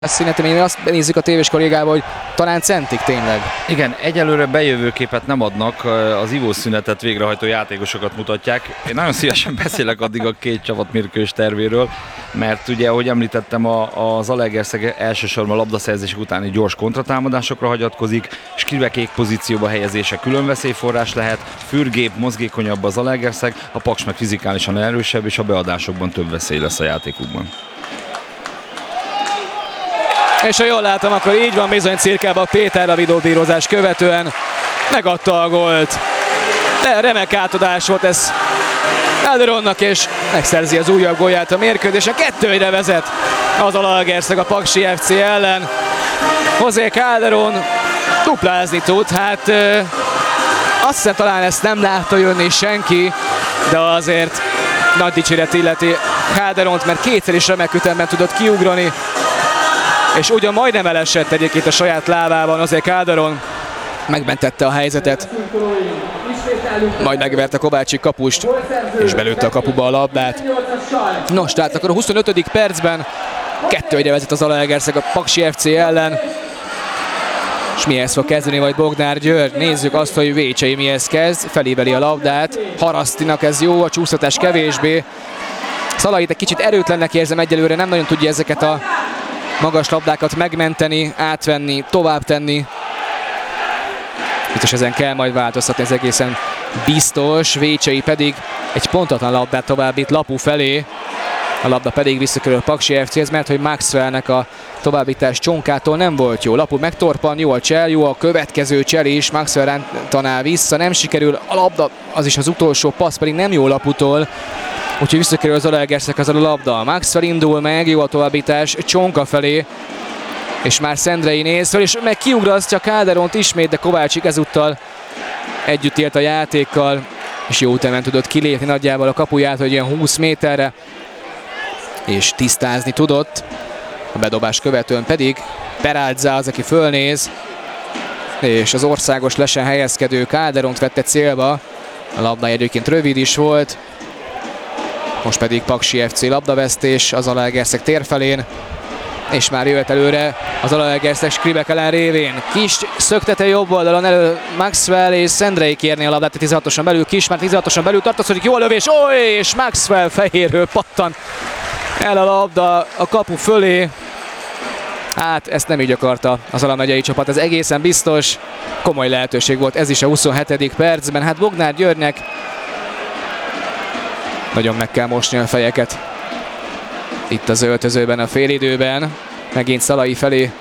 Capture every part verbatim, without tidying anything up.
Színetem, én azt nézzük a tévés kollégával, hogy talán centig tényleg. Igen, egyelőre bejövőképet nem adnak, az ivószünetet végrehajtó játékosokat mutatják. Én nagyon szívesen beszélek addig a két csapat mérkőzés tervéről, mert ugye, ahogy említettem, a, a Zalaegerszeg elsősorban a labdaszerzések utáni gyors kontratámadásokra hagyatkozik, skrivekék pozícióba helyezése külön veszélyforrás lehet, fürgébb, mozgékonyabb a Zalaegerszeg, a Paks meg fizikálisan erősebb, és a beadásokban több veszély lesz a játékukban. És ha jól látom, akkor így van bizony cirkában Péter a videóbírozás követően megadta a gólt. De remek átadás volt ez Calderonnak, és megszerzi az újabb gólját a mérkőzésen. Kettőre vezet az Zalaegerszeg a Paksi ef cé ellen. José Calderon duplázni tud, hát ö, azt hiszem talán ezt nem látta jönni senki, de azért nagy dicséret illeti Calderont, mert kétszer is remek ütemben tudott kiugrani, és ugyan majdnem elesett egyébként a saját lábában azért Calderon, megmentette a helyzetet, majd megverte Kovácsik kapust, és belőtte a kapuba a labdát. Nos, tehát akkor a huszonötödik percben kettő egyre vezet az Zalaegerszeg a Paksi ef cé ellen. És mihez fog kezdeni majd Bognár György? Nézzük azt, hogy Vécsei mihez kezd, felíveli a labdát, Harasztinak ez jó, a csúsztatás kevésbé. Szalait egy kicsit erőtlennek érzem egyelőre, nem nagyon tudja ezeket a magas labdákat megmenteni, átvenni, tovább tenni. Biztos ezen kell majd változtatni, ez egészen biztos. Vécsei pedig egy pontatlan labdát továbbít Lapu felé. A labda pedig visszakerül a Paksi ef céhez, mert hogy Maxwellnek a továbbítás Csonkától nem volt jó. Lapu megtorpan, jó a csel, jó a következő csel is, Maxwell rántaná vissza, nem sikerül, a labda, az is az utolsó passz pedig nem jó Laputól. Úgyhogy visszakerül az Zalaegerszeg azzal a labda. Maxwell indul meg, jó a továbbítás Csonka felé, és már Szendrei néz fel, és meg kiugrasztja Calderont ismét, de Kovácsik ezúttal együtt élt a játékkal, és jó ütemben tudott kilépni nagyjából a kapuját, hogy ilyen húsz méterre, és tisztázni tudott. A bedobás követően pedig Peralta az, aki fölnéz, és az országos lesen helyezkedő Calderont vette célba. A labda egyébként rövid is volt. Most pedig Paksi ef cé labdavesztés az Zalaegerszeg térfelén, és már jöhet előre az Zalaegerszeg Skribek ellen révén. Kis szöktete jobb oldalon elő Maxwell, és Szendrei kérni a labdát a tizenhatoson belül. Kis már tizenhatoson belül tartózkodik, jó a lövés, oly, és Maxwell fejéről pattan el a labda a kapu fölé. Hát ezt nem így akarta a Zala megyei csapat, ez egészen biztos. Komoly lehetőség volt ez is a huszonhetedik percben. Hát Bognár Györgynek nagyon meg kell mosni a fejeket itt az öltözőben a félidőben. Megint Szalai felé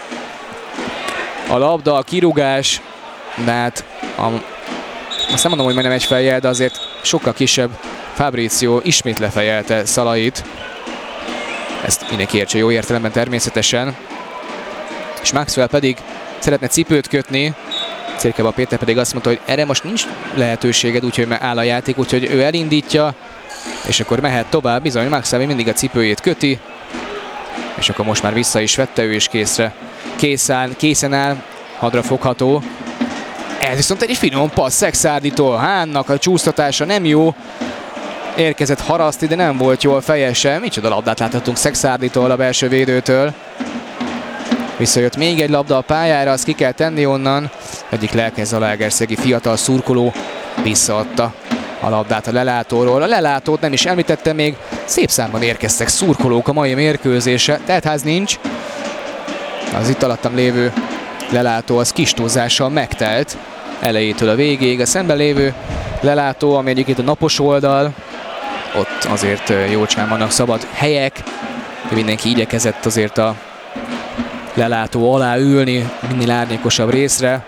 a labda, a kirúgás, de hát a, azt nem mondom, hogy majdnem egy fejjel, de azért sokkal kisebb Fabrizio ismét lefejelte Szalait. Ezt mindenki értse jó értelemben természetesen. És Maxwell pedig szeretne cipőt kötni, Cirkeba Péter pedig azt mondta, hogy erre most nincs lehetőséged, úgyhogy áll a játék, úgyhogy ő elindítja, és akkor mehet tovább. Bizony, Maxwell mindig a cipőjét köti, és akkor most már vissza is vette, ő is készre. Kész áll, készen áll, hadra fogható. Ez viszont egy finom passz Szekszárdytól. Hánnak a csúsztatása nem jó. Érkezett Haraszti, de nem volt jól fejesen. Micsoda labdát láthatunk Szekszárdytól, a belső védőtől. Visszajött még egy labda a pályára, azt ki kell tenni onnan. Egyik lelkes zalaegerszegi fiatal szurkoló visszaadta a labdát a lelátóról. A lelátót nem is említettem még, szép számban érkeztek szurkolók a mai mérkőzése. Teltház nincs. Az itt alattam lévő lelátó az kis túlzással megtelt elejétől a végéig. A szemben lévő lelátó, ami egyébként a napos oldal, ott azért jócskán vannak szabad helyek. Mindenki igyekezett azért a lelátó alá ülni, minél árnyékosabb részre.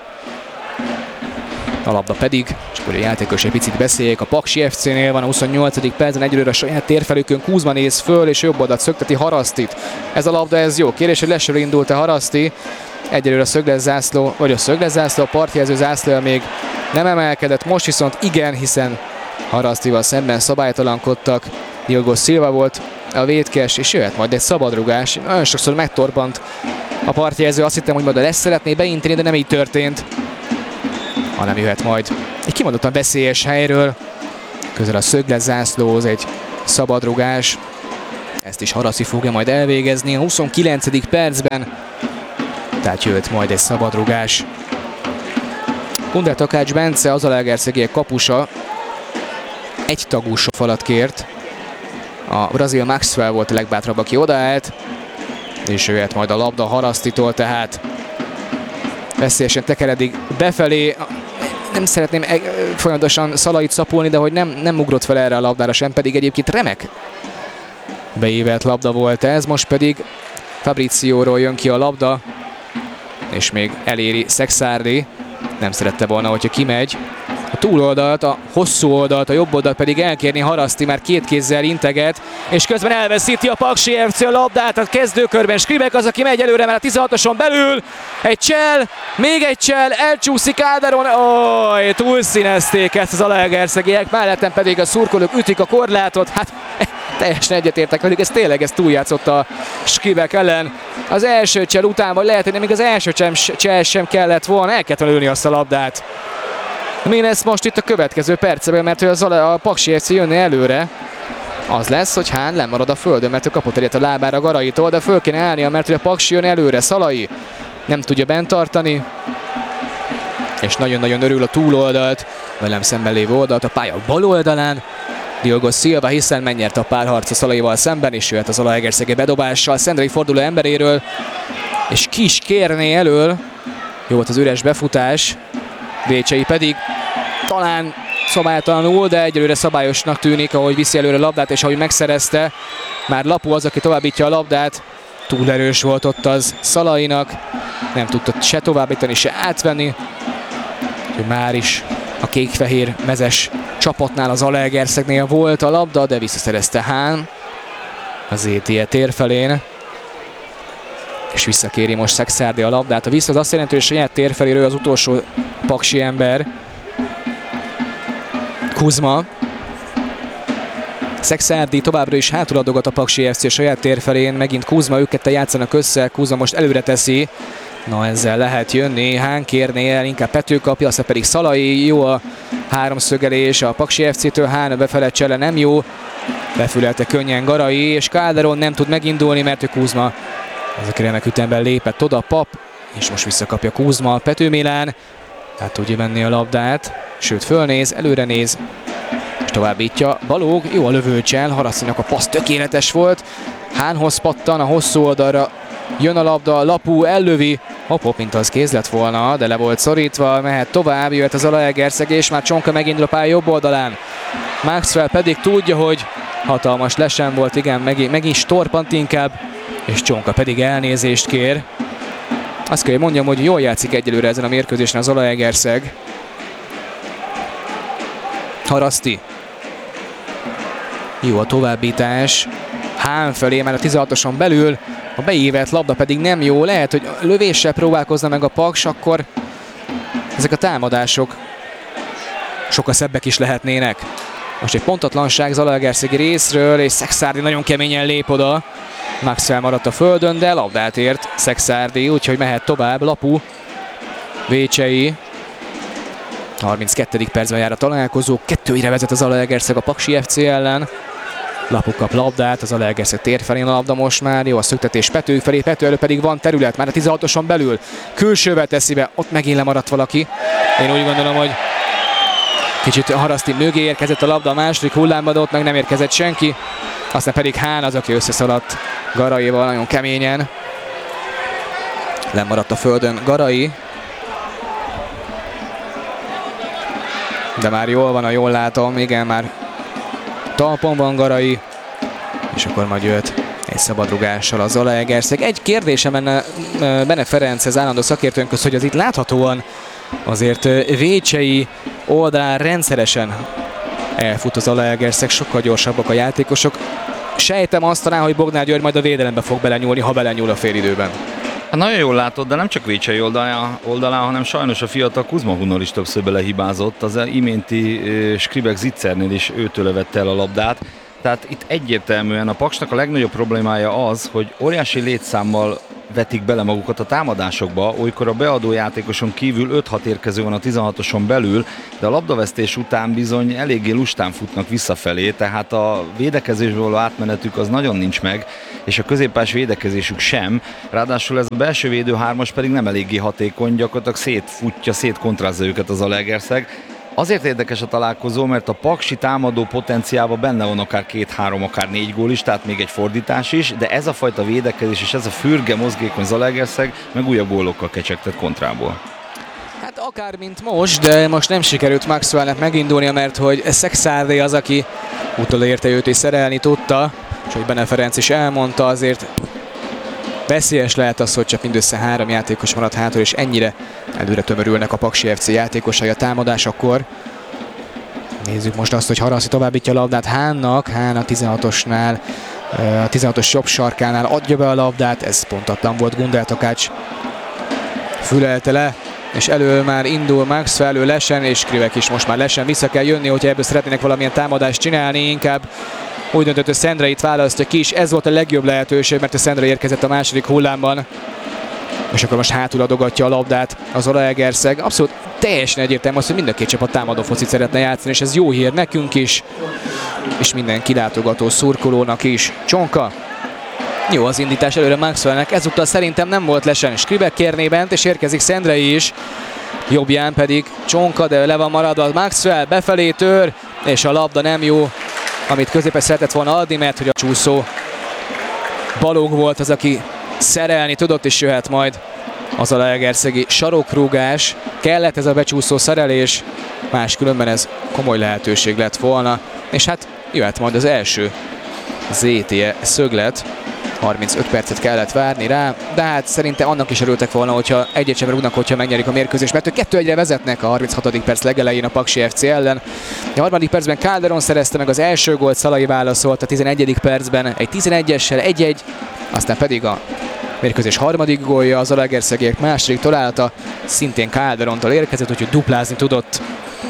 A labda pedig, és akkor a játékos egy picit beszéljék, a Paksi ef cénél van a huszonnyolcadik percben, egyelőre a saját térfelükön Kuzma néz föl, és jobb oldalt szökteti Harasztit. Ez a labda, ez jó. Kérdés, hogy lesről indult-e Haraszti. Egyelőre a szögles zászló, vagy a szögles zászló, a partjelző zászlója még nem emelkedett, most viszont igen, hiszen Harasztival szemben szabálytalankodtak. Diogo Silva volt a vétkes, és jöhet majd egy szabadrugás. Nagyon sokszor megtorpant a partjelző, azt hittem, hogy majd lesz szeretné beinteni, de nem így történt. Hanem jöhet majd egy kimondottan veszélyes helyről, közel a szögles zászlóhoz egy szabadrugás. Ezt ezt is Haraszti fogja majd elvégezni a huszonkilencedik percben. Tehát jöhet majd egy szabadrugás. Kundert Takács Bence, az Zalaegerszegek kapusa, egy tagú falat kért. A brazil Maxwell volt a legbátrabb, aki odaállt, és jöhet majd a labda Harasztitól, tehát veszélyesen tekeredik befelé. Nem szeretném folyamatosan Szalait szapulni, de hogy nem, nem ugrott fel erre a labdára sem, pedig egyébként remek beívelt labda volt ez, most pedig Fabricióról jön ki a labda, és még eléri Szekszárdi. Nem szerette volna, hogyha kimegy. A túloldalt, a hosszú oldalt, a jobb oldalt pedig elkérni Haraszti, már két kézzel integet, és közben elveszíti a Paksi ef cé a labdát a kezdőkörben. Skribek az, aki megy előre, már a tizenhatoson belül. Egy csel, még egy csel, elcsúszik Calderon. Oj, túlszínezték ezt az Zalaegerszegiek, mellettem pedig a szurkolók ütik a korlátot. Hát teljesen egyetértek velük, ez tényleg ez túljátszott a Skribek ellen. Az első csel után, vagy lehet, hogy még az első csel sem kellett volna, el kellett lőni azt a labdát. Mi lesz most itt a következő percben, mert hogy a Paksi ef cé jönne előre. Az lesz, hogy Hán lemarad a földön, mert ő kapott egyet a lábára Garaitól, de föl kéne állnia, mert hogy a Paksi jön előre. Szalai nem tudja bent tartani, és nagyon-nagyon örül a túloldalt, velem szemben lévő oldalt, a pálya bal oldalán. Diogo Silva, hiszen megnyerte a párharc a Szalaival szemben, és jöhet az Zalaegerszegi bedobással Szendrei forduló emberéről, és Kis kérné elől. Jó volt az üres befutás, Vécsei pedig talán szabálytalanul, de egyelőre szabályosnak tűnik, ahogy viszi előre a labdát, és ahogy megszerezte. Már Lapu az, aki továbbítja a labdát. Túl erős volt ott az Szalainak, nem tudta se továbbítani, se átvenni. Úgyhogy már is a kék-fehér mezes csapatnál, az Zalaegerszegnél volt a labda, de visszaszerezte Hán az é té e térfelén. És visszakéri most Szekszárdi a labdát. A vissza az azt jelenti, hogy saját térfeléről az utolsó paksi ember. Kuzma. Szekszárdi továbbra is hátuladogat a Paksi ef cé saját térfelén. Megint Kuzma, ők ketten játszanak össze. Kuzma most előre teszi. Na, ezzel lehet jönni. Hán kérné el, inkább Pető kapja, aztán pedig Szalai. Jó a háromszögelés a Paksi ef cé-től. Hán befele csele nem jó. Befülelte könnyen Garai, és Calderon nem tud megindulni, mert ő Kuzma az, aki remek ütemben lépett oda, Pap, és most visszakapja Kuzma, Pető Milán, hát tudja venni a labdát, sőt fölnéz, előre néz, és továbbítja Balóg, jó a lövőcsel, Harasztinak a passz tökéletes volt, Hánhoz pattan, a hosszú oldalra jön a labda, Lapu ellövi, hopp, mint az kéz lett volna, de le volt szorítva, mehet tovább, jöhet az Zalaegerszeg, és már Csonka megindul a pálya jobb oldalán. Maxwell pedig tudja, hogy hatalmas lesen volt, igen, meg, meg is torpant inkább, és Csonka pedig elnézést kér. Azt kell, hogy mondjam, hogy jól játszik egyelőre ezen a mérkőzésen az Zalaegerszeg. Haraszti. Jó a továbbítás. Hán felé, már a tizenhatoson belül. A beívelt labda pedig nem jó. Lehet, hogy lövéssel próbálkozna meg a Paks, akkor ezek a támadások sokkal szebbek is lehetnének. Most egy pontatlanság Zalaegerszegi részről, és Szekszárdi nagyon keményen lép oda. Maxwell maradt a földön, de labdát ért Szekszárdi, úgyhogy mehet tovább. Lapu, Vécsei. harminckettedik percben jár a találkozó, kettőre vezet az Zalaegerszeg a Paksi ef cé ellen. Lapu kap labdát, az Zalaegerszeg térfelén a labda most már, jó a szöktetés Pető felé, Pető elő pedig van terület, már a tizenhatoson belül. Külsővel teszi be, ott megint lemaradt valaki. Én úgy gondolom, hogy kicsit Haraszti mögé érkezett a labda a második hullámban, de ott meg nem érkezett senki. Aztán pedig Hán az, aki összeszaladt Garaival nagyon keményen. Lemaradt a földön Garai. De már jól van, a jól látom, igen, már talpon van Garai. És akkor majd jött egy szabadrugással a Zalaegerszeg. Egy kérdésem lenne Bene Ferenc, az állandó szakértőnk, hogy az itt láthatóan azért Vécsei oldalán rendszeresen elfut az Zalaegerszeg, sokkal gyorsabbak a játékosok. Sejtem azt talán, hogy Bognár György majd a védelembe fog belenyúlni, ha belenyúl a félidőben. Nagyon jól látod, de nem csak Vécsei oldalán, oldalán, hanem sajnos a fiatal Kuzma Hunor is többször belehibázott. Az iménti Skribek Zitzernél is őtől vette el a labdát. Tehát itt egyértelműen a Paksnak a legnagyobb problémája az, hogy óriási létszámmal vetik bele magukat a támadásokba, olykor a beadó játékoson kívül öt-hat érkező van a tizenhatoson belül, de a labdavesztés után bizony eléggé lustán futnak visszafelé, tehát a védekezésből való átmenetük az nagyon nincs meg, és a középpás védekezésük sem, ráadásul ez a belső védő hármas pedig nem eléggé hatékony, gyakorlatilag szétfutja, szétkontrázza őket az Zalaegerszeg. Azért érdekes a találkozó, mert a paksi támadó potenciálban benne van akár két-három, akár négy gól is, tehát még egy fordítás is, de ez a fajta védekezés és ez a fürge, mozgékony Zalaegerszeg meg újabb gólokkal kecsegtett kontrából. Hát akár mint most, de most nem sikerült Maxwellnek megindulnia, mert hogy Szekszárdi az, aki utolérte őt és szerelni tudta, és hogy Bene Ferenc is elmondta, azért veszélyes lehet az, hogy csak mindössze három játékos maradt hátul, és ennyire előre tömörülnek a Paksi ef cé játékosai a támadásakor. Nézzük most azt, hogy Haraszti továbbítja a labdát Hánnak. Hán a tizenhatosnál, a tizenhatos jobb sarkánál adja be a labdát, ez pontatlan volt, Gundel Takács fülelte le, és elő már indul Maxwell, elő Lesen, és Skrivek is most már Lesen vissza kell jönni, hogyha ebből szeretnének valamilyen támadást csinálni, inkább úgy döntött, hogy Szendreit választja ki, és ez volt a legjobb lehetőség, mert a Szendre érkezett a második hullámban. És akkor most hátul adogatja a labdát az Zalaegerszeg. Abszolút teljesen egyértelmű az, hogy mind a két csapat támadó focit szeretne játszani, és ez jó hír nekünk is, és minden kilátogató szurkolónak is. Csonka. Jó az indítás előre Maxwellnek, ezúttal szerintem nem volt Lesen. Skribek kérné bent, és érkezik Szendrei is. Jobbján pedig Csonka, de le van maradva Maxwell, befelé tör, és a labda nem jó, amit középen szeretett volna adni, mert hogy a csúszó Balogh volt az, aki szerelni tudott, és jöhet majd az a zalaegerszegi sarokrúgás. Kellett ez a becsúszó szerelés, máskülönben ez komoly lehetőség lett volna, és hát jöhet majd az első zé té e szöglet. harmincöt percet kellett várni rá, de hát szerintem annak is örültek volna, hogyha egyet sem rúgnak, hogyha megnyerik a mérkőzést, mert ők kettő egyre vezetnek a harminchatodik perc legelején a Paksi ef cé ellen. A harmadik percben Calderon szerezte meg az első gólt, Szalai válaszolt a tizenegyedik percben egy tizenegyessel egy-egy, aztán pedig a mérkőzés harmadik gólja, az zalaegerszegiek második találata szintén Calderontól érkezett, úgyhogy duplázni tudott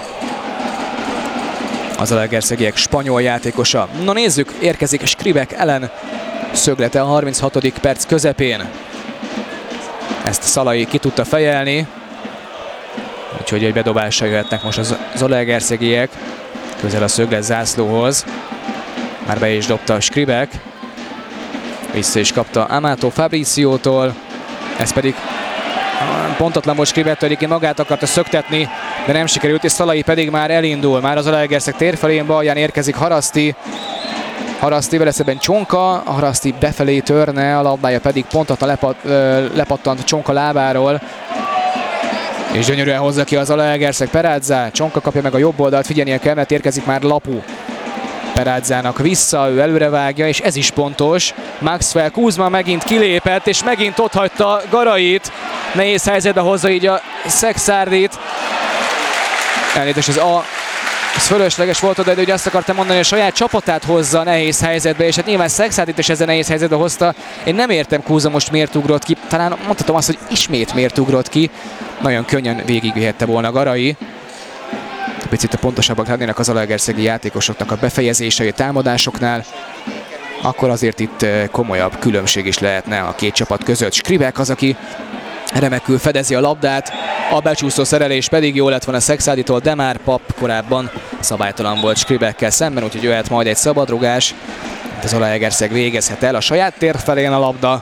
az zalaegerszegiek spanyol játékosa. No nézzük, érkezik Skribek ellen szöglete a harminchatodik perc közepén. Ezt Szalai ki tudta fejelni, úgyhogy egy bedobásra jöhetnek most az zalaegerszegiek közel a szöglet zászlóhoz. Már be is dobta a Skribek, vissza is kapta Amato Fabriciótól, ez pedig pontatlan volt Skribektől, egyébként magát akarta szöktetni, de nem sikerült, és Szalai pedig már elindul, már az Zalaegerszeg térfelén, balján érkezik Haraszti. Haraszti vele szemben Csonka, Haraszti befelé törne, a labdája pedig pontatlan lepat, lepattant Csonka lábáról. És gyönyörűen hozza ki az Zalaegerszeg Perázzá, Csonka kapja meg a jobb oldalt, figyelnie kell, mert érkezik már Lapu. Perázzának vissza, ő előrevágja, és ez is pontos. Maxwell Kuzma megint kilépett, és megint otthagyta Garait. Nehéz helyzetbe hozza így a Szekszárdit. Elnézést, ez a ez fölösleges volt oda, de ugye azt akartam mondani, hogy a saját csapatát hozza nehéz helyzetbe, és hát nyilván Szekszárdit is ezzel nehéz helyzetbe hozta. Én nem értem, Kuzma most miért ugrott ki, talán mondhatom azt, hogy ismét miért ugrott ki. Nagyon könnyen végigvihette volna Garai. Picit pontosabbak lennének az zalaegerszegi játékosoknak a befejezései a támadásoknál, akkor azért itt komolyabb különbség is lehetne a két csapat között. Skribek az, aki remekül fedezi a labdát, a becsúszó szerelés pedig jó lett volna Szekszárditól, de már Pap korábban szabálytalan volt Skribekkel szemben, úgyhogy jöhet majd egy szabadrugás. A Zalaegerszeg végezhet el a saját tér felén a labda,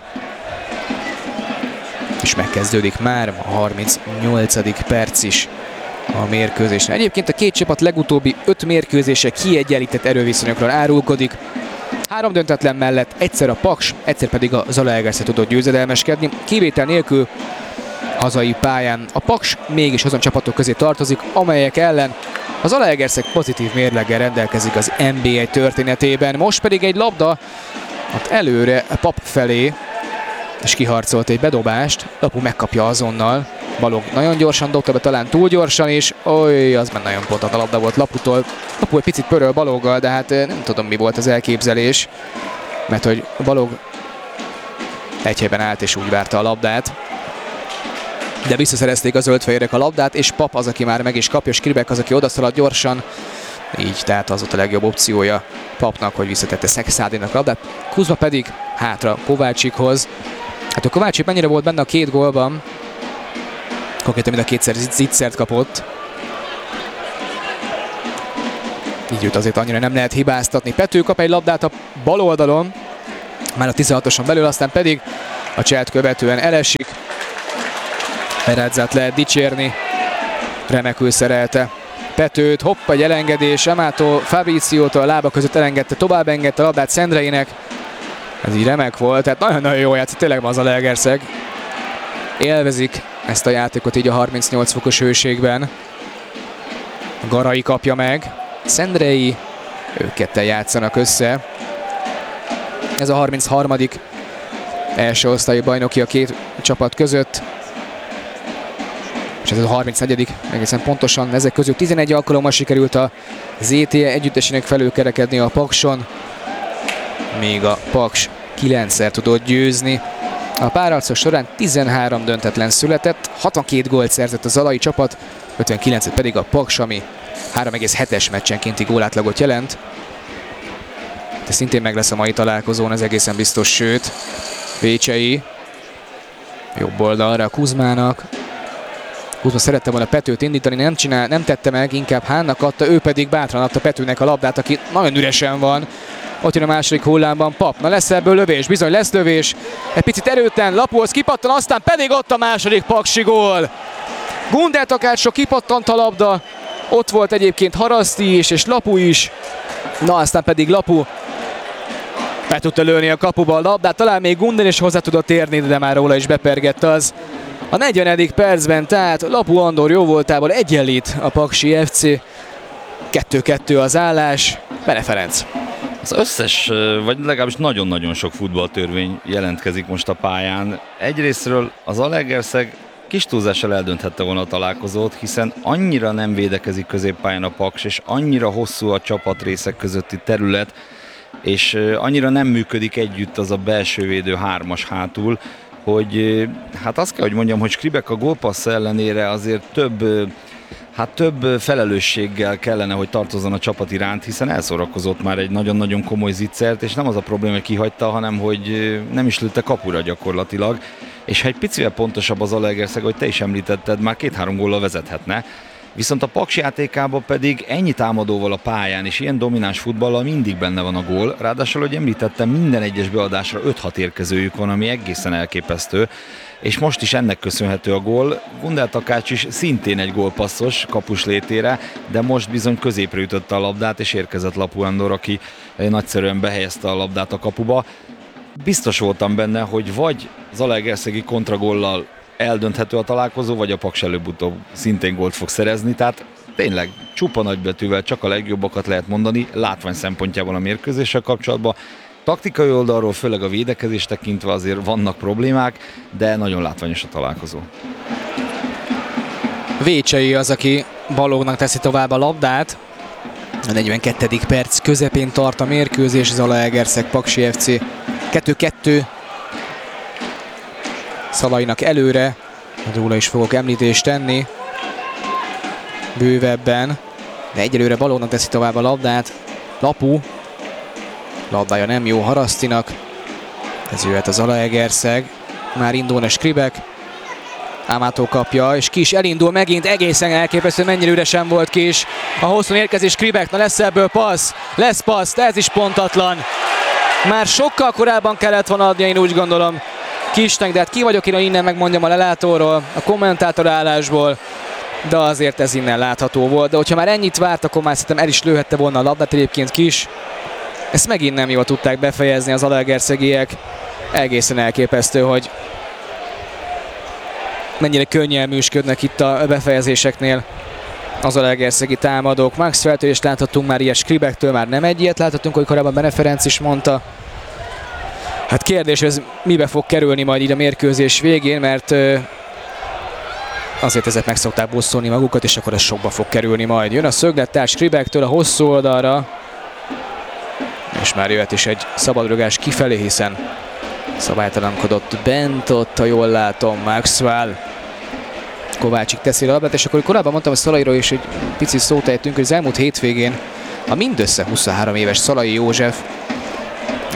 és megkezdődik már a harmincnyolcadik perc is a mérkőzésre. Egyébként a két csapat legutóbbi öt mérkőzése kiegyenlített erőviszonyokról árulkodik. Három döntetlen mellett egyszer a Paks, egyszer pedig a Zalaegerszeg tudott győzedelmeskedni. Kivétel nélkül hazai pályán a Paks mégis azon csapatok közé tartozik, amelyek ellen a Zalaegerszeg pozitív mérleggel rendelkezik az en bé egy történetében. Most pedig egy labda ott előre Pap felé, és kiharcolt egy bedobást. Lapu megkapja azonnal. Balogh nagyon gyorsan dobta be, talán túl gyorsan is. Oly, az már nagyon pontatlan labda volt Laputól. Lapu egy picit pöröl Baloggal, de hát nem tudom, mi volt az elképzelés. Mert hogy Balogh egy helyben állt és úgy várta a labdát. De visszaszerezték a zöldfehérek a labdát, és Pap az, aki már meg is kapja, és Skribek az, aki odaszalad gyorsan. Így, tehát az volt a legjobb opciója Papnak, hogy visszatette Szekszárdinak a labdát. Kuzma pedig hátra Kovácsikhoz. Hát a Kovácsik mennyire volt benne a két gólban? Konkrétan mind a kétszer zicsert kapott. Így jut azért annyira nem lehet hibáztatni. Pető kap egy labdát a bal oldalon, már a tizenhatoson belül, aztán pedig a cselt követően elesik. Eradzát lehet dicsérni. Remekül szerelte Petőt, hopp, egy elengedés, Amato Fabriciótól a lába között elengedte, tovább engedte a labdát Szendreinek. Ez így remek volt, tehát nagyon-nagyon jó játszott, tényleg ma az Zalaegerszeg. Élvezik ezt a játékot így a harmincnyolc fokos hőségben. Garai kapja meg, Szendrei, ők ketten játszanak össze. Ez a harmincharmadik első osztályi bajnoki a két csapat között. És ez a harmincnegyedik egészen pontosan. Ezek közül tizenegy alkalommal sikerült a zé té e együttesének felülkerekedni a Pakson, még a Paks kilencszer tudott győzni. A párharcok során tizenhárom döntetlen született, hatvankét gólt szerzett a zalai csapat, ötvenkilencet pedig a Paks, ami három egész hetes meccsenkénti gólátlagot jelent. De szintén meg lesz a mai találkozón, ez egészen biztos, sőt. Vécsei jobb oldalra a Kuzmának. Kuzma szerette volna Petőt indítani, nem, csinál, nem tette meg, inkább Hánnak adta, ő pedig bátran adta Petőnek a labdát, aki nagyon üresen van. Ott jön a második hullámban Pap. Na lesz ebből lövés, bizony lesz lövés. Egy picit erőtlen, Lapuhoz kipattan, aztán pedig ott a második paksi gól. Gundel Takácsra kipattant a labda, ott volt egyébként Haraszti is, és Lapu is. Na aztán pedig Lapu be tudta lőni a kapuba a labdát, talán még Gundel is hozzá tudott érni, de már róla is bepergett az. A negyvenedik percben, tehát Lapu Andor jó voltából egyenlít a Paksi ef cé. kettő-kettő az állás. Bene Ferenc. Az összes, vagy legalábbis nagyon-nagyon sok futballtörvény jelentkezik most a pályán. Egyrésztről az Zalaegerszeg kis túlzással eldönthette volna a találkozót, hiszen annyira nem védekezik középpályán a Paks, és annyira hosszú a csapatrészek közötti terület, és annyira nem működik együtt az a belső védő hármas hátul, hogy hát azt kell, hogy mondjam, hogy Skribek a gólpassz ellenére azért több, hát több felelősséggel kellene, hogy tartozzon a csapat iránt, hiszen elszórakozott már egy nagyon-nagyon komoly zicsert, és nem az a probléma, hogy kihagyta, hanem hogy nem is lőtte kapura gyakorlatilag. És ha egy picivel pontosabb az Zalaegerszeg, hogy te is említetted, már két-három góllal vezethetne. Viszont a Paks játékában pedig ennyi támadóval a pályán és ilyen domináns futballal mindig benne van a gól. Ráadásul, hogy említettem, minden egyes beadásra öt-hat érkezőjük van, ami egészen elképesztő. És most is ennek köszönhető a gól. Gundel Takács is szintén egy gólpasszos kapus létére, de most bizony középre ütötte a labdát, és érkezett Lapu Andor, aki nagyszerűen behelyezte a labdát a kapuba. Biztos voltam benne, hogy vagy zalaegerszegi kontragollal eldönthető a találkozó, vagy a Paks előbb-utóbb szintén gólt fog szerezni, tehát tényleg csupa nagybetűvel csak a legjobbakat lehet mondani, látvány szempontjából a mérkőzéssel kapcsolatban. Taktikai oldalról, főleg a védekezés tekintve azért vannak problémák, de nagyon látványos a találkozó. Vécsei az, aki Balognak teszi tovább a labdát. A negyvenkettedik perc közepén tart a mérkőzés, Zalaegerszeg Paksi ef cé kettő-kettő. Szalainak előre, róla is fogok említést tenni bővebben, de egyelőre Balognak teszi tovább a labdát. Lapu, labdája nem jó Harasztinak, ez jöhet a Zalaegerszeg, már indulna Skribek, Amato kapja, és Kis elindul megint, egészen elképesztő, mennyire üresen volt Kis. A hosszú érkezés Skribek, na lesz ebből passz, lesz passz, de ez is pontatlan. Már sokkal korábban kellett volna adnia, én úgy gondolom, Kisnek, de hát ki vagyok én, hogy innen megmondjam a lelátóról, a kommentátor állásból, de azért ez innen látható volt. De hogyha már ennyit várt, akkor már szerintem el is lőhette volna a labdát egyébként Kis. Ezt megint nem jól tudták befejezni az zalaegerszegiek. Egészen elképesztő, hogy mennyire könnyen műsködnek itt a befejezéseknél az zalaegerszegi támadók. Maxwelltől is láthattunk már ilyet, Skribektől már nem egy ilyet láthatunk, hogy korábban Bene Ferenc is mondta. Hát kérdés, ez mibe fog kerülni majd így a mérkőzés végén, mert azért ezek meg szokták bosszolni magukat, és akkor ez sokba fog kerülni majd. Jön a szöglettár Skribektől a hosszú oldalra, és már jöhet is egy szabadrugás kifelé, hiszen szabálytalankodott bent, ott, ha jól látom, Maxwell. Kovácsik teszi a labdát, és akkor korábban mondtam a Szalairól is, hogy pici szót ejtünk, hogy az elmúlt hétvégén a mindössze huszonhárom éves Szalai József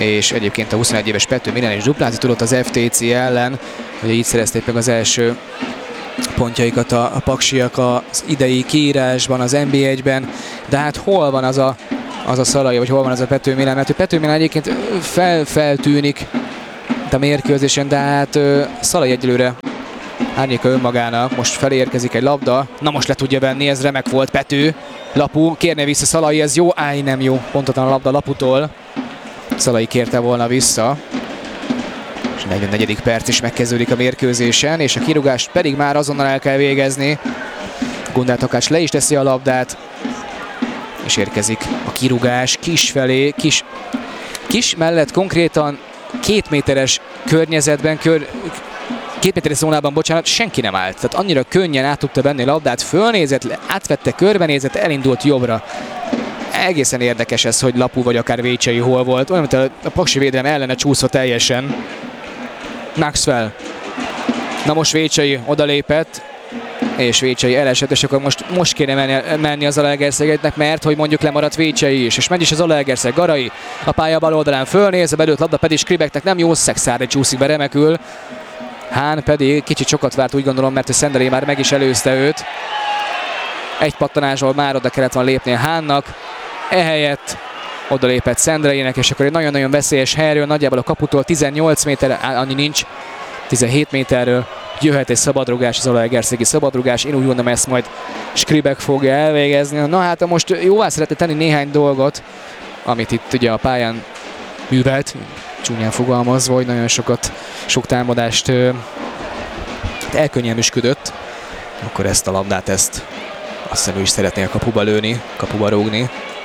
és egyébként a huszonegy éves Pető Milán is duplázni tudott az ef té cé ellen, ugye így szerezték meg az első pontjaikat a, a paksiak az idei kiírásban, az en bé egyben, de hát hol van az a, az a Szalai, vagy hol van az a Pető Milán, mert Pető Milán egyébként fel, feltűnik a mérkőzésen, de hát Szalai egyelőre árnyéka önmagának, most felérkezik egy labda, na most le tudja venni, ez remek volt Pető, Lapu, kérne vissza Szalai, ez jó, áj nem jó, pontatlan a labda Laputól, Szalai kérte volna vissza, és negyvennegyedik perc is megkezdődik a mérkőzésen, és a kirúgást pedig már azonnal el kell végezni, Gundel Takács le is teszi a labdát, és érkezik a kirúgás kis felé, kis, kis mellett konkrétan két méteres környezetben, kör, két méteres zónában, bocsánat, senki nem állt. Tehát annyira könnyen át tudta venni a labdát, fölnézett, átvette, körbenézett, elindult jobbra. Egészen érdekes ez, hogy Lapu vagy akár Vécsei hol volt. Olyan, mint a, a paksi védelem ellene csúszva teljesen. Maxwell. Na most Vécsei odalépett, és Vécsei elesett, és akkor most, most kéne menni, menni az Zalaegerszegnek, mert hogy mondjuk lemaradt Vécsei is, és megy is az Zalaegerszeg. Garai a pálya bal oldalán fölnéz, a belőtt labda pedig Skribeknek nem jó, Szexárd csúszik be, remekül. Hán pedig kicsit sokat várt, úgy gondolom, mert a Szenderé már meg is előzte őt. Egy pattanásból már oda kellett volna lépni a Hánnak. Ehelyett oda lépett Szenderének, és akkor egy nagyon-nagyon veszélyes helyről, nagyjából a kaputól tizennyolc méter, annyi nincs, tizenhét méterről jöhet egy szabadrugás, az zalaegerszegi szabadrugás. Én úgy gondolom, ezt majd Skribek fogja elvégezni. Na hát most jóvá szeretne tenni néhány dolgot, amit itt ugye a pályán művelt, csúnyán fogalmazva, hogy nagyon sokat, sok támadást elkönnyelműsködött. Akkor ezt a labdát, ezt azt hiszem ő is szeretné a kapuba lőni, kapuba rúgni.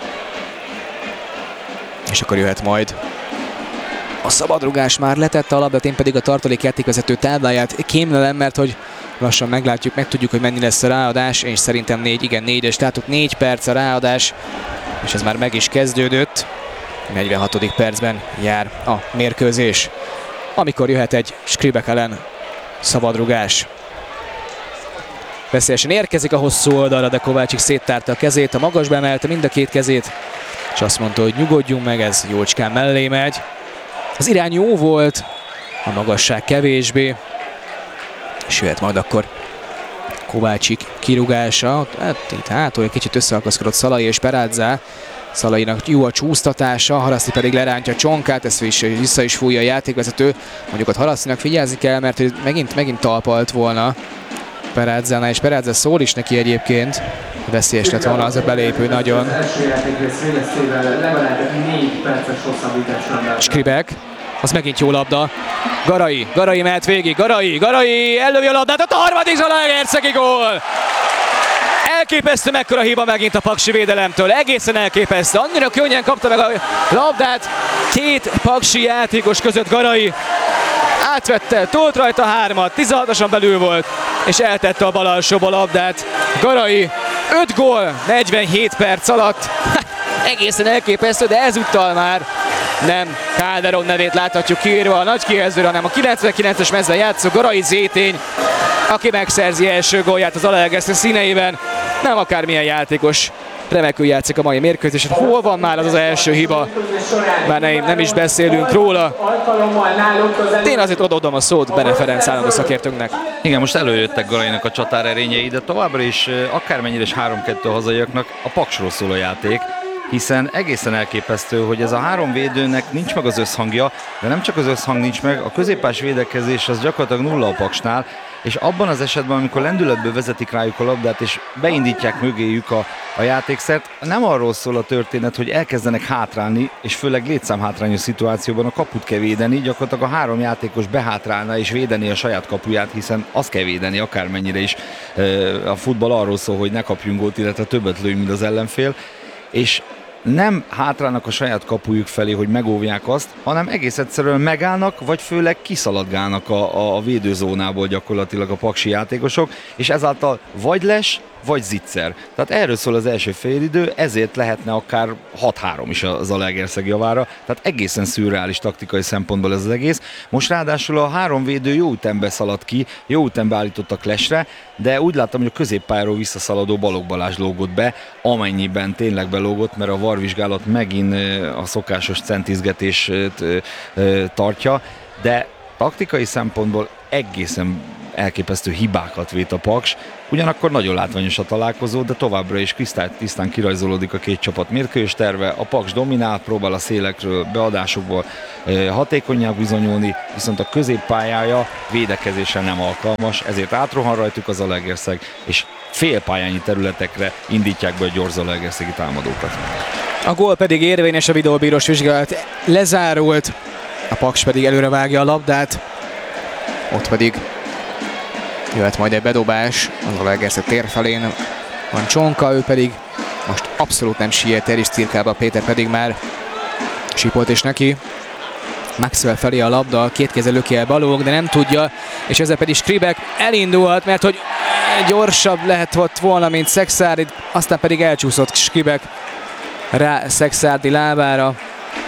És akkor jöhet majd a szabadrugás, már letette a labdát, én pedig a tartalék játékvezető tábláját kémlelem, mert hogy lassan meglátjuk, megtudjuk, hogy mennyi lesz a ráadás, és szerintem négy, igen négyes, tehát ott négy perc a ráadás, és ez már meg is kezdődött. negyvenhatodik percben jár a mérkőzés, amikor jöhet egy Skribek ellen szabadrugás. Veszélyesen érkezik a hosszú oldalra, de Kovácsik széttárta a kezét, a magasba emelte mind a két kezét, és azt mondta, hogy nyugodjunk meg, ez jócskán mellé megy. Az irány jó volt, a magasság kevésbé, és jöhet majd akkor Kovácsik kirúgása. Hát itt hátul egy kicsit összeakaszkodott Szalai és Perázzá. Szalainak jó a csúsztatása, Haraszti pedig lerántja a csonkát, ezt is, vissza is fújja a játékvezető. Mondjuk ott Harasztinak figyelni kell, mert megint, megint talpalt volna Perázzánál, és Perázza szól is neki egyébként. Veszélyes lett volna az a belépő nagyon. Skribek, az megint jó labda. Garai, Garai mehet végig, Garai, Garai ellövi a labdát, ott a harmadik zalaegerszegi gól! Elképesztő, mekkora hiba megint a paksi védelemtől, egészen elképesztő, annyira könnyen kapta meg a labdát, két paksi játékos között Garai átvette, tolt rajta hármat, tizenhatosan belül volt, és eltette a bal alsóba labdát. Garai, öt gól, negyvenhét perc alatt, egészen elképesztő, de ezúttal már nem Calderon nevét láthatjuk kiírva a nagy kijelzőre, hanem a kilencvenkilences mezben játszó Garai Zétény, aki megszerzi első gólját az Zalaegerszeg színeiben. Nem akármilyen játékos, remekül játszik a mai mérkőzésen. Hol van már az az első hiba? Már nem, nem is beszélünk róla. Én azért odaadom a szót Bene Ferenc állandó szakértőnknek. Igen, most előjöttek Garainak a csatárerényei, de továbbra is akármennyire is három kettő a hazaiaknak a Paksról szól a játék, hiszen egészen elképesztő, hogy ez a három védőnek nincs meg az összhangja, de nem csak az összhang nincs meg, a középpás védekezés az gyakorlatilag nulla a Paksnál, és abban az esetben, amikor lendületből vezetik rájuk a labdát, és beindítják mögéjük a, a játékszert, nem arról szól a történet, hogy elkezdenek hátrálni, és főleg létszámhátrányos szituációban a kaput kell védeni, gyakorlatilag a három játékos behátrálna és védeni a saját kapuját, hiszen azt kell védeni akármennyire is. A futball arról szól, hogy ne kapjunk gólt, illetve többet lőjünk, mint az ellenfél, és nem hátrálnak a saját kapujuk felé, hogy megóvják azt, hanem egész egyszerűen megállnak, vagy főleg kiszaladgálnak a, a védőzónából gyakorlatilag a paksi játékosok, és ezáltal vagy les, vagy zicser. Tehát erről szól az első félidő, ezért lehetne akár hat három is a Zalaegerszeg javára, tehát egészen szürreális taktikai szempontból ez az egész. Most ráadásul a három védő jó ütembe szaladt ki, jó ütembe állítottak lesre, de úgy láttam, hogy a középpályáról visszaszaladó Balogh Balázs lógott be, amennyiben tényleg belógott, mert a varvizsgálat megint a szokásos centizgetést tartja, de taktikai szempontból egészen elképesztő hibákat vét a Paks, ugyanakkor nagyon látványos a találkozó, de továbbra is tisztán kirajzolódik a két csapat mérkőzés terve, a Paks dominál, próbál a szélekről, beadásokból hatékonyabb bizonyulni, viszont a középpályája védekezésre nem alkalmas, ezért átrohan rajtuk az Zalaegerszeg, és félpályányi területekre indítják be a gyors zalaegerszegi támadókat. A gól pedig érvényes, a videóbírós vizsgálat lezárult, a Paks pedig előre vágja a labdát, ott pedig jöhet majd egy bedobás, az Zalaegerszeg tér felén van Csonka, ő pedig most abszolút nem siet el, és cirkálba Péter pedig már sípolt és neki. Maxwell felé a labda, két kézzel löki el Balogh, de nem tudja, és ezzel pedig Skribek elindulhat, mert hogy gyorsabb lehet volna, mint Szekszárdi, aztán pedig elcsúszott Skribek rá Szekszárdi lábára,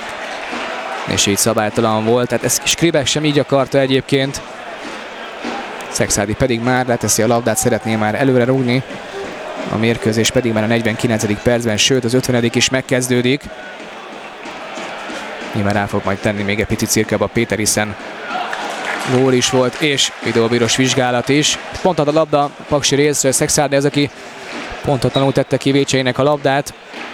és így szabálytalan volt, tehát ezt Skribek sem így akarta egyébként. Szekszárdi pedig már leteszi a labdát, szeretné már előre rúgni. A mérkőzés pedig már a negyvenkilencedik percben, sőt az ötvenedik is megkezdődik. Nyilván rá fog majd tenni még egy picit cirkába Péter, hiszen gól is volt, és videóbíros vizsgálat is. Pont ad a labda paksi részről, Szekszárdi az, aki pontatlanul tette ki Vécseinek a labdát.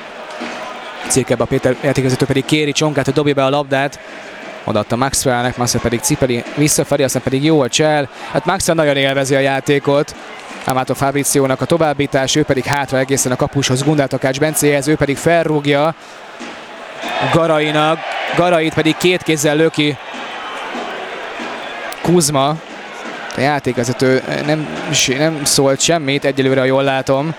Cirkába Péter játékvezető pedig kéri Csonkát, hogy dobja be a labdát. Odaadta Maxwellnek, Maxwell pedig cipeli visszafelé, aztán pedig jó a csel. Hát Maxwell nagyon élvezi a játékot. Amato Fabriciónak a továbbítás, ő pedig hátra egészen a kapushoz, Gundel Takács Bencéhez, ő pedig felrúgja Garainak, Garait pedig két kézzel löki Kuzma. A játékvezető nem, nem szólt semmit, egyelőre, ha jól látom.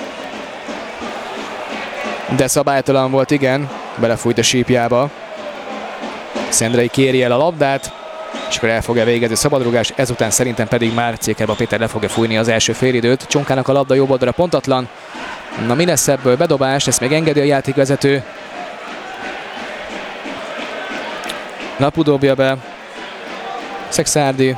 De szabálytalan volt, igen, belefújt a sípjába. Szendrei kéri el a labdát, és akkor el fogja végezni a szabadrugás, ezután szerintem pedig már Cirkálba Péter le fogja fújni az első félidőt. Csonkának a labda jobb oldalra pontatlan. Na mi lesz ebből? Bedobás, ezt még engedi a játékvezető. Lapu dobja be. Szekszárdi.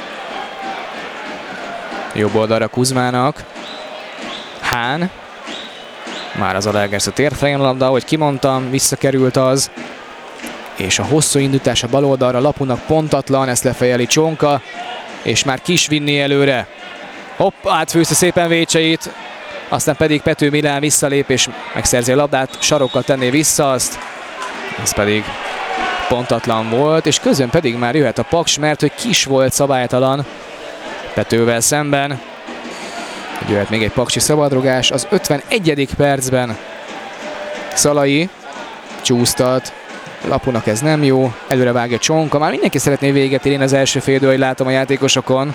Jobb oldalra Kuzmának. Hán. Már az Zalaegerszeg térfelén a labda, ahogy kimondtam, visszakerült az. És a hosszú indítás a bal oldalra, Lapunak pontatlan, ezt lefejeli Csonka, és már Kis vinni előre. Hopp, átfűzte szépen Vécseit, aztán pedig Pető Milán visszalép, és megszerzi a labdát, sarokkal tenné vissza azt, ez pedig pontatlan volt, és közön pedig már jöhet a Paks, mert hogy Kis volt szabálytalan Petővel szemben. Jöhet még egy paksi szabadrugás az ötvenegyedik percben. Szalai csúsztat, Lapunak ez nem jó, előre vágja Csonka, már mindenki szeretné véget érni az első félidő, hogy látom a játékosokon.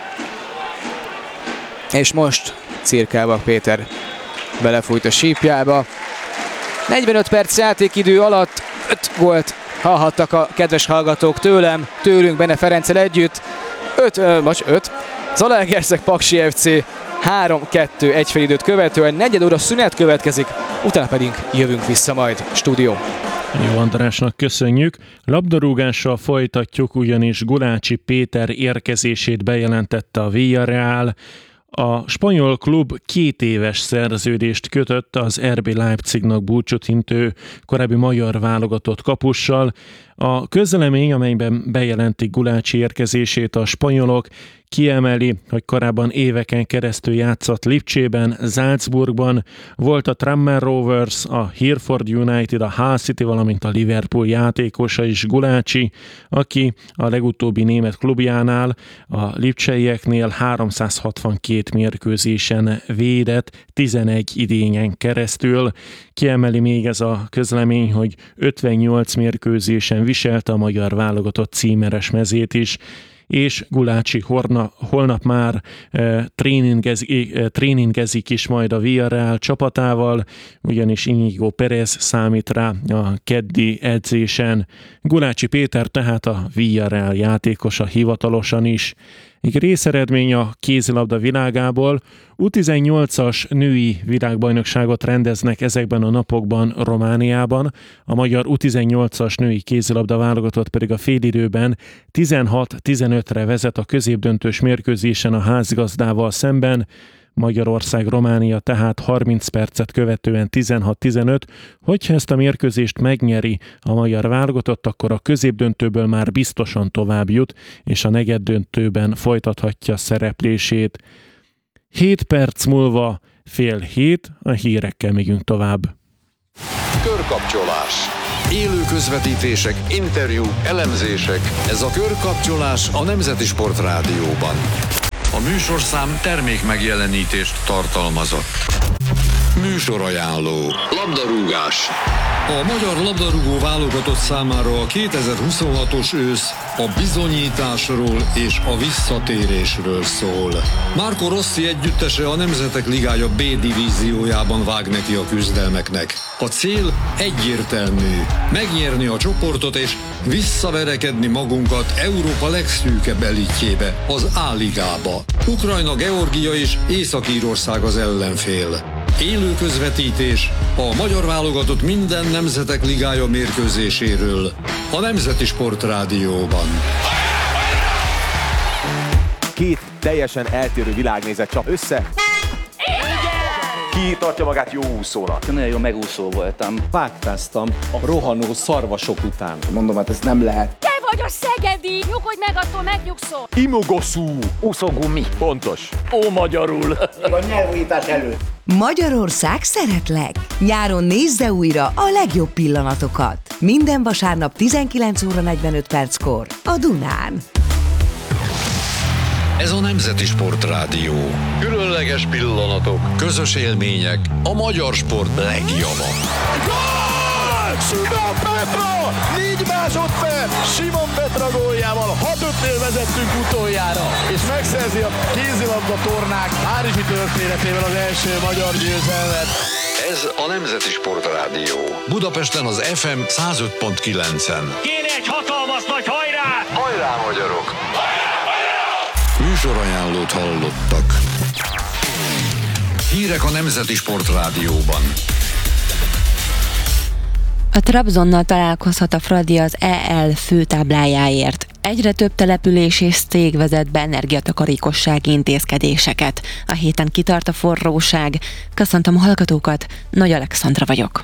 És most Cirkálba Péter belefújt a sípjába. negyvenöt perc játékidő alatt öt gólt hallhattak a kedves hallgatók tőlem, tőlünk Bene Ferenccel együtt. öt, most öt. Zalaegerszeg Paksi ef cé három kettő egy félidőt követően, negyed óra szünet következik, utána pedig jövünk vissza majd stúdió. Jó Andrásnak köszönjük. Labdarúgással folytatjuk, ugyanis Gulácsi Péter érkezését bejelentette a Villarreal. A spanyol klub két éves szerződést kötött az er bé Leipzignak búcsút intő korábbi magyar válogatott kapussal. A közlemény, amelyben bejelentik Gulácsi érkezését a spanyolok, kiemeli, hogy korábban éveken keresztül játszott Lipcsében, Salzburgban, volt a Tranmere Rovers, a Hereford United, a Hull City, valamint a Liverpool játékosa is Gulácsi, aki a legutóbbi német klubjánál, a lipcseieknél háromszázhatvankét mérkőzésen védett, tizenegy idényen keresztül. Kiemeli még ez a közlemény, hogy ötvennyolc mérkőzésen viselte a magyar válogatott címeres mezét is, és Gulácsi horna, holnap már e, tréningezik, e, tréningezik is majd a Villarreal csapatával, ugyanis Inigo Perez számít rá a keddi edzésen. Gulácsi Péter tehát a Villarreal játékosa hivatalosan is. Egy részeredmény a kézilabda világából. U tizennyolcas női világbajnokságot rendeznek ezekben a napokban Romániában. A magyar U tizennyolcas női kézilabda válogatott pedig a félidőben tizenhat tizenötre vezet a középdöntős mérkőzésen a házgazdával szemben. Magyarország-Románia tehát harminc percet követően tizenhat tizenöt, hogyha ezt a mérkőzést megnyeri a magyar válogatott, akkor a középdöntőből már biztosan tovább jut, és a negyeddöntőben folytathatja szereplését. hét perc múlva fél hét, a hírekkel megyünk tovább. Körkapcsolás. Élő közvetítések, interjúk, elemzések. Ez a Körkapcsolás a Nemzeti Sport Rádióban. A műsorszám termék megjelenítést tartalmazott. Műsorajánló. Labdarúgás. A magyar labdarúgó válogatott számára a kétezer-huszonhatos ősz a bizonyításról és a visszatérésről szól. Marco Rossi együttese a Nemzetek Ligája B divíziójában vág neki a küzdelmeknek. A cél egyértelmű: megnyerni a csoportot és visszaverekedni magunkat Európa legszűkebb elitjébe, az A-ligába. Ukrajna, Georgia és Észak-Írország az ellenfél. Élő közvetítés a magyar válogatott minden Nemzetek Ligája mérkőzéséről a Nemzeti Sport Rádióban. Két teljesen eltérő világnézet csap össze. Ki tartja magát jó úszónak? Nagyon jó megúszó voltam. Vágtáztam a rohanó szarvasok után. Mondom, hát ez nem lehet. Te vagy a szegedi! Nyugodj meg, attól megnyugszol! Imogoszú. Úszógumi. Pontos. Ó, magyarul. A nyelvújítás előtt. Magyarország szeretlek! Nyáron nézze újra a legjobb pillanatokat. Minden vasárnap tizenkilenc óra negyvenöt perckor a Dunán. Ez a Nemzeti Sport Rádió. Különleges pillanatok, közös élmények, a magyar sport legjava. Gól! Simon Petra! négy másodperc! Simon Petra góljával hat ötnél vezettünk utoljára, és megszerzi a kézilabda tornák párizsi történetével az első magyar győzelmet. Ez a Nemzeti Sport Rádió. Budapesten az ef em száz öt pont kilencen. Kéne egy hatalmas nagy hajrá! Hajrá, magyarok! Műsorajánlót hallottak. Hírek a Nemzeti Sport Rádióban. A Trabzonnal találkozhat a Fradi az é el főtáblájáért. Egyre több település és cég vezet be energiatakarékossági intézkedéseket. A héten kitart a forróság. Köszöntöm a hallgatókat, Nagy Alexandra vagyok.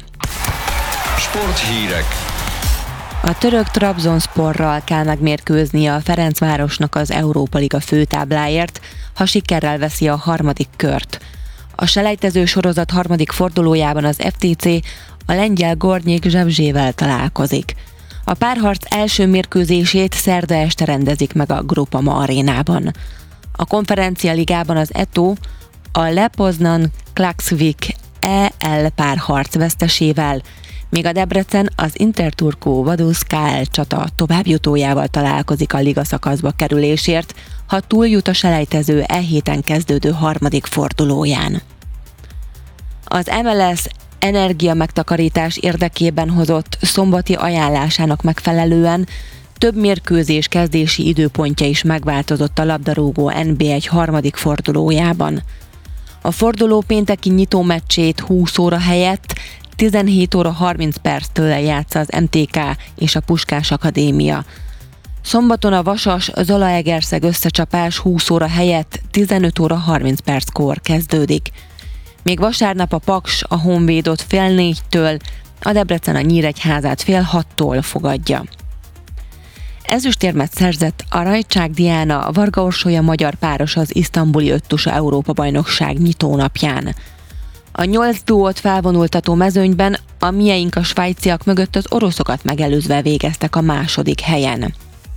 Sporthírek. A török Trabzonsporral kell megmérkőznie a Ferencvárosnak az Európa Liga főtábláért, ha sikerrel veszi a harmadik kört. A selejtező sorozat harmadik fordulójában az ef té cé a lengyel Gornyék Zsebzsével találkozik. A párharc első mérkőzését szerda este rendezik meg a Groupama arénában. A konferencia ligában az é té o a Lepoznan Klaksvik é el párharc vesztesével, míg a Debrecen az Interturku Vaduz ká el csata továbbjutójával találkozik a liga szakaszba kerülésért, ha túljut a selejtező e héten kezdődő harmadik fordulóján. Az em el es energia megtakarítás érdekében hozott szombati ajánlásának megfelelően több mérkőzés kezdési időpontja is megváltozott a labdarúgó en bé egy harmadik fordulójában. A forduló pénteki nyitó meccsét húsz óra helyett tizenhét óra harminc perctől játsza az em té ká és a Puskás Akadémia. Szombaton a Vasas-Zalaegerszeg összecsapás húsz óra helyett tizenöt óra harminc perckor kezdődik. Még vasárnap a Paks a Honvédot fél négytől, a Debrecen a Nyíregyházát fél hattól fogadja. Ezüstérmet szerzett a Rajcsák Diana a Varga Orsolya magyar páros az isztambuli öttusa Európa-bajnokság nyitónapján. A nyolc duót felvonultató mezőnyben a mieink a svájciak mögött az oroszokat megelőzve végeztek a második helyen.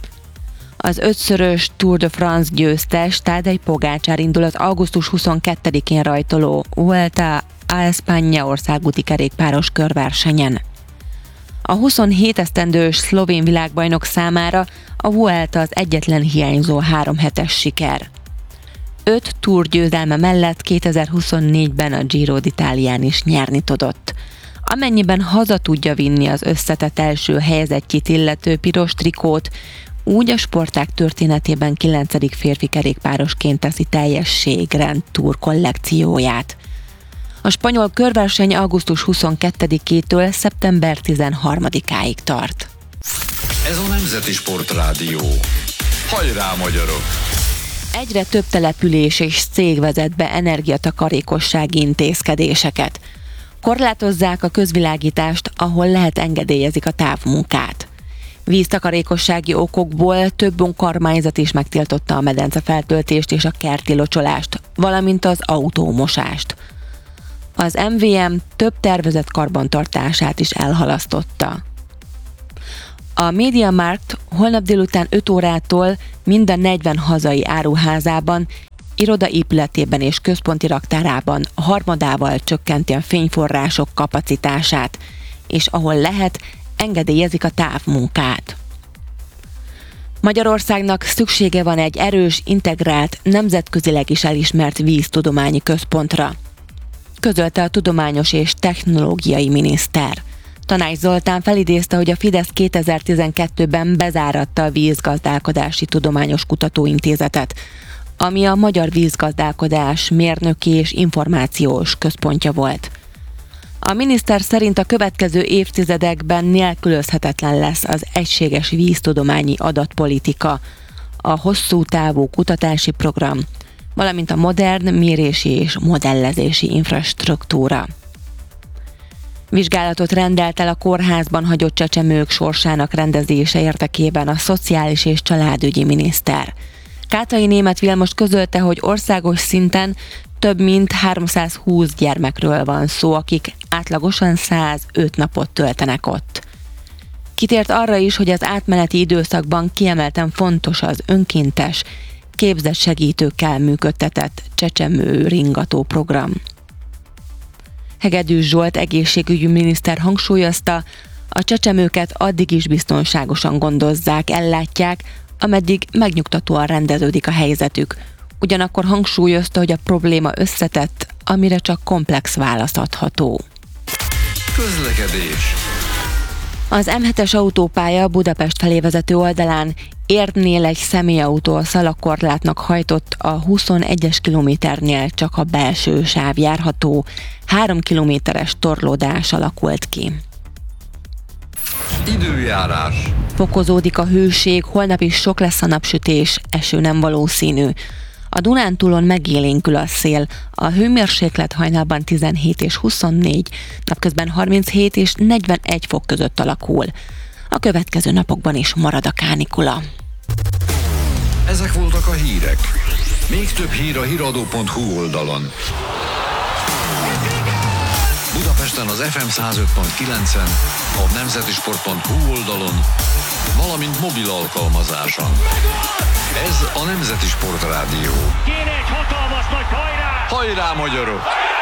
Az ötszörös Tour de France győztes Tadej Pogačar indul az augusztus huszonkettedikén rajtoló Vuelta a España országúti kerékpáros körversenyen. A huszonhét esztendős szlovén világbajnok számára a Vuelta az egyetlen hiányzó három hetes siker. Öt Tour győzelme mellett kétezer-huszonnégyben a Giro d'Italián is nyerni tudott. Amennyiben haza tudja vinni az összetett első helyezettjét illető piros trikót, úgy a sportág történetében kilencedik férfi kerékpárosként teszi teljessé Grand Tour kollekcióját. A spanyol körverseny augusztus huszonkettedikétől szeptember tizenharmadikáig tart. Ez a Nemzeti Sportrádió. Hajrá, magyarok! Egyre több település és cég vezet be energiatakarékossági intézkedéseket. Korlátozzák a közvilágítást, ahol lehet, engedélyezik a távmunkát. Víztakarékossági okokból több önkormányzat is megtiltotta a medencefeltöltést és a kerti locsolást, valamint az autómosást. Az em vé em több tervezett karbantartását is elhalasztotta. A MediaMarkt holnap délután öt órától mind a negyven hazai áruházában, irodaépületében és központi raktárában harmadával csökkenti a fényforrások kapacitását, és ahol lehet, engedélyezik a távmunkát. Magyarországnak szüksége van egy erős, integrált, nemzetközileg is elismert víztudományi központra, közölte a tudományos és technológiai miniszter. Tanács Zoltán felidézte, hogy a Fidesz kétezer-tizenkettőben bezáratta a Vízgazdálkodási Tudományos Kutatóintézetet, ami a magyar vízgazdálkodás mérnöki és információs központja volt. A miniszter szerint a következő évtizedekben nélkülözhetetlen lesz az egységes víztudományi adatpolitika, a hosszú távú kutatási program, valamint a modern mérési és modellezési infrastruktúra. Vizsgálatot rendelt el a kórházban hagyott csecsemők sorsának rendezése érdekében a szociális és családügyi miniszter. Kátai Németh Vilmos közölte, hogy országos szinten több mint háromszázhúsz gyermekről van szó, akik átlagosan százöt napot töltenek ott. Kitért arra is, hogy az átmeneti időszakban kiemelten fontos az önkéntes, képzett segítőkkel működtetett csecsemő ringató program. Hegedűs Zsolt egészségügyi miniszter hangsúlyozta, a csecsemőket addig is biztonságosan gondozzák, ellátják, ameddig megnyugtatóan rendeződik a helyzetük. Ugyanakkor hangsúlyozta, hogy a probléma összetett, amire csak komplex válasz adható. Közlekedés. Az em hetes autópálya Budapest felé vezető oldalán Érdnél egy személyautó a szalagkorlátnak hajtott, a huszonegyes kilométernél csak a belső sáv járható, három kilométeres torlódás alakult ki. Időjárás. Fokozódik a hőség, holnap is sok lesz a napsütés, eső nem valószínű. A Dunántúlon megélénkül a szél, a hőmérséklet hajnalban tizenhét és huszonnégy, napközben harminchét és negyvenegy fok között alakul. A következő napokban is marad a kánikula. Ezek voltak a hírek. Még több hír a híradó pont hu oldalon. Budapesten az ef em száz öt pont kilencen, a nemzetisport pont hu oldalon, valamint mobil alkalmazáson. Ez a Nemzeti Sportrádió. Kéne egy hatalmas nagy hajrá! Hajrá, magyarok!